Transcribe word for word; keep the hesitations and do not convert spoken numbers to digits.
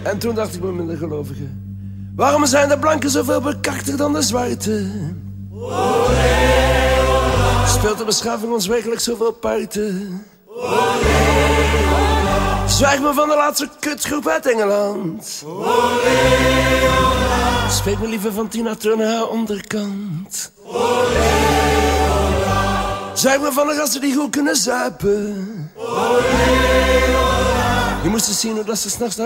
En toen dacht ik met mijn gelovigen: waarom zijn de blanken zoveel bekachter dan de zwarte? Speelt de beschaving ons werkelijk zoveel parten? Zwijg me van de laatste kutgroep uit Engeland. Spreek me liever van Tina Turner haar onderkant. Zwijg me van de gasten die goed kunnen zuipen. Je moest eens zien hoe dat ze s'nachts naar